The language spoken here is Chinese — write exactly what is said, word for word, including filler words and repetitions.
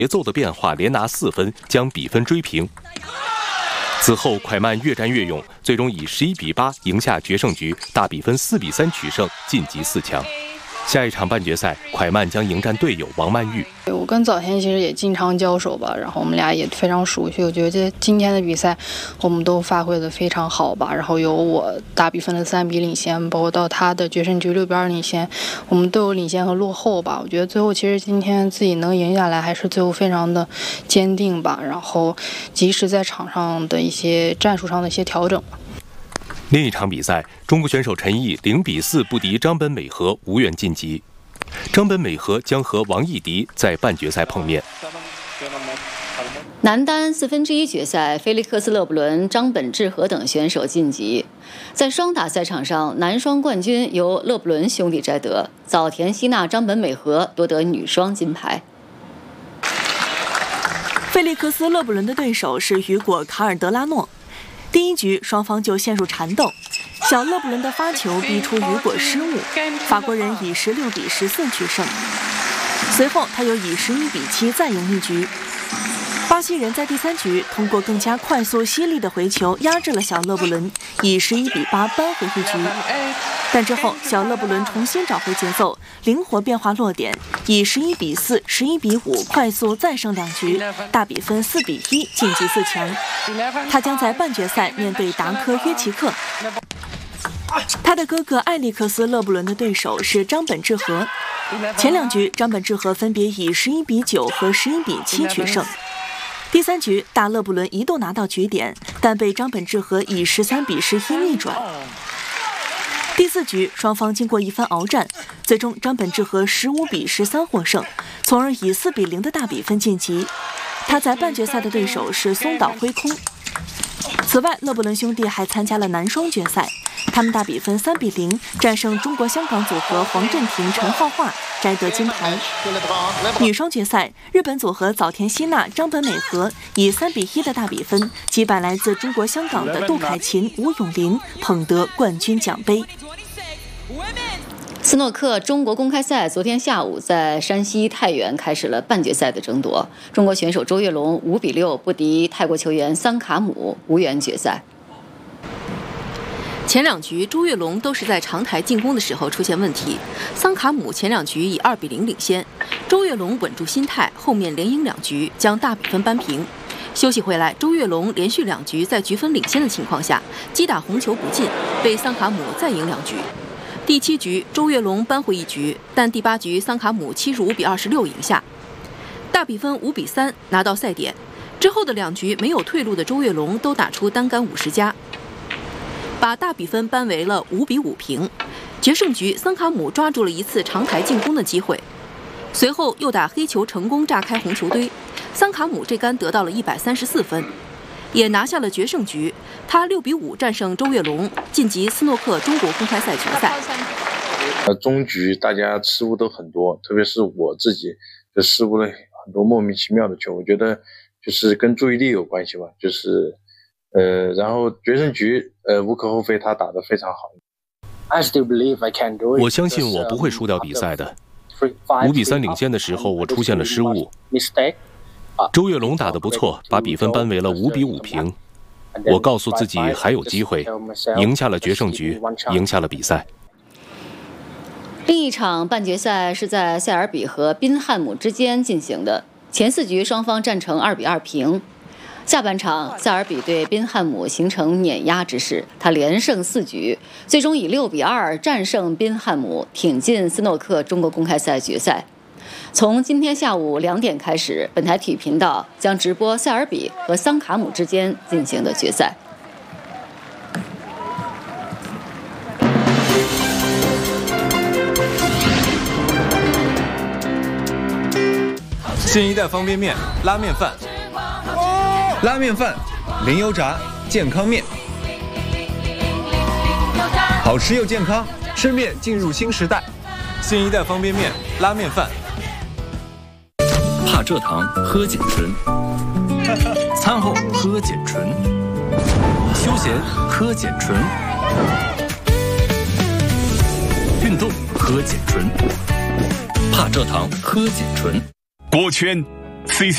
节奏的变化，连拿四分，将比分追平。此后，蒯曼越战越勇，最终以十一比八赢下决胜局，大比分四比三取胜，晋级四强。下一场半决赛，蒯曼将迎战队友王曼玉。 我跟早田其实也经常交手吧，然后我们俩也非常熟悉。我觉得今天的比赛我们都发挥得非常好吧，然后有我大比分的三比领先，包括到他的决胜局六比二领先，我们都有领先和落后吧。我觉得最后其实今天自己能赢下来，还是最后非常的坚定吧，然后及时在场上的一些战术上的一些调整吧。 另一场比赛，中国选手陈毅零比四不敌张本美和，无缘晋级。张本美和将和王艺迪在半决赛碰面。 男单四分之一决赛，菲利克斯·勒布伦、张本智和等选手晋级。在双打赛场上，男双冠军由勒布伦兄弟摘得，早田希娜、张本美和夺得女双金牌。 菲利克斯·勒布伦的对手是雨果·卡尔德拉诺。第一局双方就陷入缠斗，小勒布伦的发球逼出雨果失误，法国人以十六比十四取胜。随后他又以十一比七再赢一局。巴西人在第三局通过更加快速犀利的回球压制了小勒布伦，以十一比八扳回一局。但之后小勒布伦重新找回节奏，灵活变化落点，以十一比四、十一比五快速再胜两局，大比分四比一晋级四强。他将在半决赛面对达科约奇克。他的哥哥艾利克斯·勒布伦的对手是张本智和。前两局张本智和分别以十一比九和十一比七取胜。第三局大勒布伦一度拿到局点，但被张本智和以十三比十一逆转。第四局双方经过一番鏖战，最终张本智和十五比十三获胜，从而以四比零的大比分晋级。他在半决赛的对手是松岛辉空。此外，勒布伦兄弟还参加了男双决赛，他们大比分三比零战胜中国香港组合黄镇廷、陈浩桦，摘得金牌。女双决赛，日本组合早田希娜、张本美和以三比一的大比分击败来自中国香港的杜凯琴、吴永琳，捧得冠军奖杯。 斯诺克中国公开赛昨天下午在山西太原开始了半决赛的争夺，中国选手周跃龙五比六不敌泰国球员桑卡姆，无缘决赛。 前两局周跃龙都是在长台进攻的时候出现问题，桑卡姆前两局以二比零领先，周跃龙稳住心态，后面连赢两局，将大比分扳平。休息回来，周跃龙连续两局在局分领先的情况下击打红球不进，被桑卡姆再赢两局。第七局周跃龙扳回一局，但第八局桑卡姆七十五比二十六赢下，大比分五比三拿到赛点。之后的两局没有退路的周跃龙都打出单杆五十加，把大比分扳为了五比五平。决胜局桑卡姆抓住了一次长台进攻的机会，随后又打黑球成功炸开红球堆，桑卡姆这杆得到了一百三十四分，也拿下了决胜局。他六比五战胜周跃龙，晋级斯诺克中国公开赛决赛。 呃，中局大家失误都很多，特别是我自己就失误了很多莫名其妙的球，我觉得就是跟注意力有关系吧，就是呃，然后决胜局呃无可厚非，他打得非常好。 我相信我不会输掉比赛的。五比三领先的时候，我出现了失误。周跃龙打得不错，把比分扳为了五比五平。我告诉自己还有机会，赢下了决胜局，赢下了比赛。 另一场半决赛是在塞尔比和宾汉姆之间进行的，前四局双方战成二比二平。下半场，塞尔比对宾汉姆形成碾压之势，他连胜四局，最终以六比二战胜宾汉姆，挺进斯诺克中国公开赛决赛。从今天下午两点开始，本台体育频道将直播塞尔比和桑卡姆之间进行的决赛。 新一代方便面拉面饭，拉面饭零油炸健康面，好吃又健康，吃面进入新时代。新一代方便面拉面饭。 怕蔗糖喝碱醇，餐后喝碱醇，休闲喝碱醇，运动喝碱醇，怕蔗糖喝碱醇。 锅圈 C C